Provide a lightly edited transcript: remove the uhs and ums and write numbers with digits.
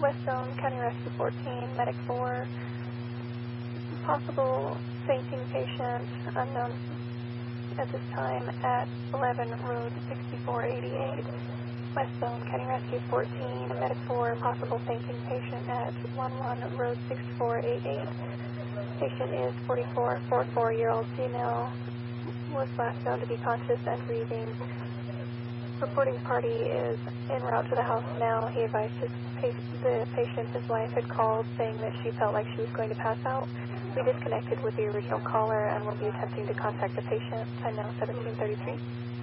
Westone County Rescue 14, Medic 4, possible fainting patient, unknown at this time, at 11 Road 6488. Westone County Rescue 14, Medic 4, possible fainting patient at 11 Road 6488. Patient is 44-year-old female, was last known to be conscious and breathing. Reporting party is en route to the house now. He advised the patient his wife had called saying that she felt like she was going to pass out. We disconnected with the original caller and will be attempting to contact the patient. Time now 17:33.